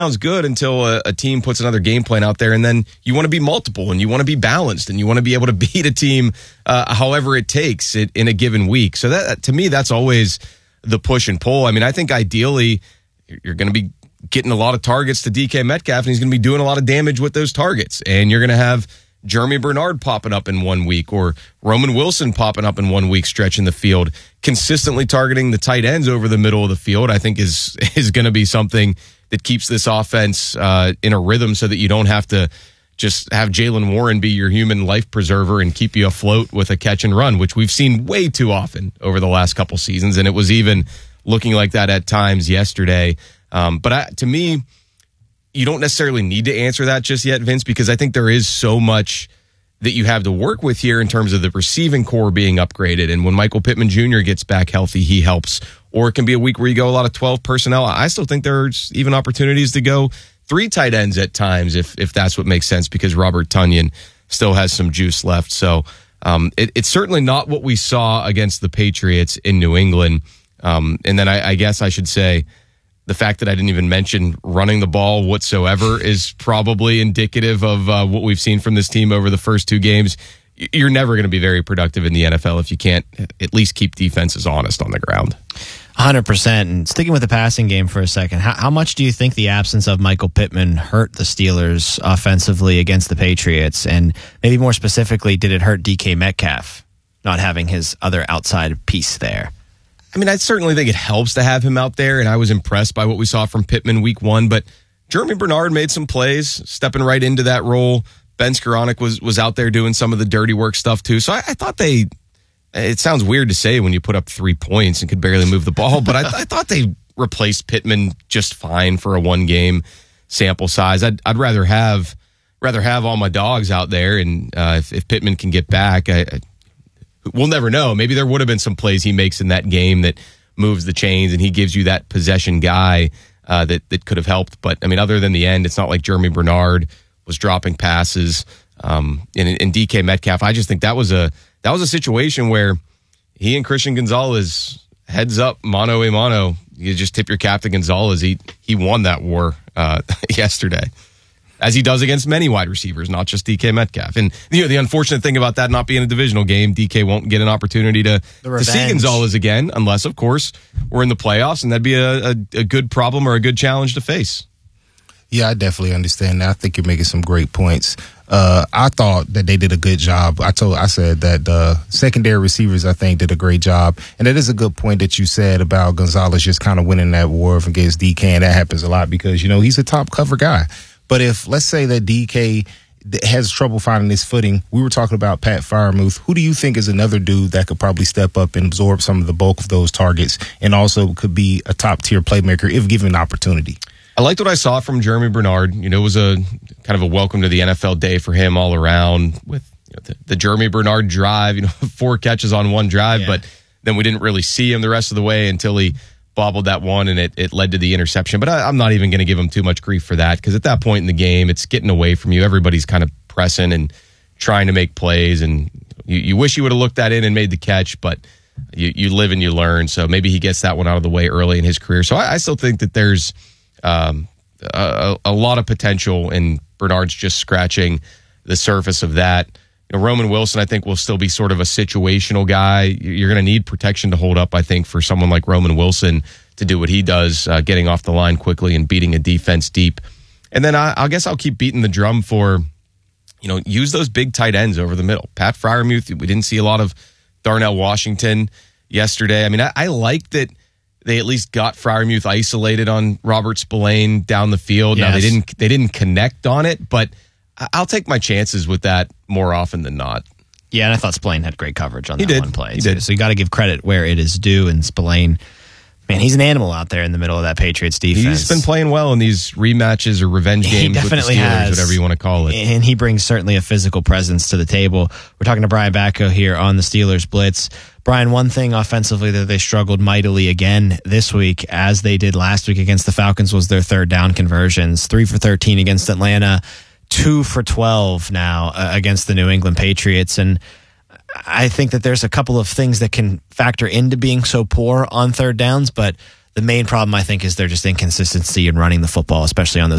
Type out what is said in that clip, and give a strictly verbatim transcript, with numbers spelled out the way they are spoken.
sounds good until a, a team puts another game plan out there, and then you want to be multiple and you want to be balanced and you want to be able to beat a team uh, however it takes it in a given week. So that, to me, that's always the push and pull. I mean, I think ideally you're going to be getting a lot of targets to D K Metcalf, and he's going to be doing a lot of damage with those targets. And you're going to have Jeremy Bernard popping up in one week, or Roman Wilson popping up in one week, stretching the field. Consistently targeting the tight ends over the middle of the field, I think, is is going to be something that keeps this offense uh, in a rhythm, so that you don't have to just have Jaylen Warren be your human life preserver and keep you afloat with a catch and run, which we've seen way too often over the last couple seasons. And it was even looking like that at times yesterday. Um, but I, to me, you don't necessarily need to answer that just yet, Vince, because I think there is so much that you have to work with here in terms of the receiving core being upgraded. And when Michael Pittman Junior gets back healthy, he helps. Or it can be a week where you go a lot of twelve personnel. I still think there's even opportunities to go three tight ends at times if if that's what makes sense, because Robert Tonyan still has some juice left. So um, it, it's certainly not what we saw against the Patriots in New England. Um, and then I, I guess I should say, the fact that I didn't even mention running the ball whatsoever is probably indicative of uh, what we've seen from this team over the first two games. You're never going to be very productive in the N F L if you can't at least keep defenses honest on the ground. one hundred percent. And sticking with the passing game for a second, how, how much do you think the absence of Michael Pittman hurt the Steelers offensively against the Patriots? And maybe more specifically, did it hurt D K Metcalf not having his other outside piece there? I mean, I certainly think it helps to have him out there, and I was impressed by what we saw from Pittman week one, but Jeremy Bernard made some plays, stepping right into that role. Ben Skoranek was was out there doing some of the dirty work stuff too. So I, I thought they, it sounds weird to say when you put up three points and could barely move the ball, but I, I thought they replaced Pittman just fine for a one-game sample size. I'd, I'd rather have rather have all my dogs out there, and uh, if, if Pittman can get back, I, I we'll never know. Maybe there would have been some plays he makes in that game that moves the chains and he gives you that possession guy uh, that, that could have helped. But, I mean, other than the end, it's not like Jeremy Bernard was dropping passes. Um, and, and D K Metcalf, I just think that was a that was a situation where he and Christian Gonzalez, heads up, mano a mano. You just tip your cap to Gonzalez. He, he won that war uh, yesterday, as he does against many wide receivers, not just D K Metcalf. And you know, the unfortunate thing about that not being a divisional game, D K won't get an opportunity to, to see Gonzalez again, unless, of course, we're in the playoffs, and that'd be a, a, a good problem or a good challenge to face. Yeah, I definitely understand that. I think you're making some great points. Uh, I thought that they did a good job. I told, I said that the secondary receivers, I think, did a great job. And it is a good point that you said about Gonzalez just kind of winning that war against D K, and that happens a lot because, you know, he's a top cover guy. But if, let's say that D K has trouble finding his footing, we were talking about Pat Freiermuth. Who do you think is another dude that could probably step up and absorb some of the bulk of those targets and also could be a top-tier playmaker if given an opportunity? I liked what I saw from Jeremy Bernard. You know, it was a kind of a welcome to the N F L day for him all around with you know, the, the Jeremy Bernard drive, you know, four catches on one drive, yeah. But then we didn't really see him the rest of the way until he bobbled that one, and it, it led to the interception. But I, I'm not even going to give him too much grief for that, because at that point in the game, it's getting away from you. Everybody's kind of pressing and trying to make plays, and you, you wish you would have looked that in and made the catch, but you, you live and you learn. So maybe he gets that one out of the way early in his career. So I, I still think that there's um, a, a lot of potential, and Bernard's just scratching the surface of that. You know, Roman Wilson, I think, will still be sort of a situational guy. You're going to need protection to hold up, I think, for someone like Roman Wilson to do what he does, uh, getting off the line quickly and beating a defense deep. And then I, I guess I'll keep beating the drum for, you know, use those big tight ends over the middle. Pat Freiermuth, we didn't see a lot of Darnell Washington yesterday. I mean, I, I like that they at least got Freiermuth isolated on Robert Spillane down the field. Yes. Now, they didn't they didn't connect on it, but I'll take my chances with that more often than not. Yeah, and I thought Spillane had great coverage on he that did. one play. He so, did. so you got to give credit where it is due, and Spillane, man, he's an animal out there in the middle of that Patriots defense. He's been playing well in these rematches or revenge games with the Steelers, has. whatever you want to call it. And he brings certainly a physical presence to the table. We're talking to Brian Batko here on the Steelers Blitz. Brian, one thing offensively that they struggled mightily again this week, as they did last week against the Falcons, was their third down conversions. Three for thirteen against Atlanta, two for twelve now uh, against the New England Patriots. And I think that there's a couple of things that can factor into being so poor on third downs, but The main problem, I think, is their just inconsistency in running the football, especially on those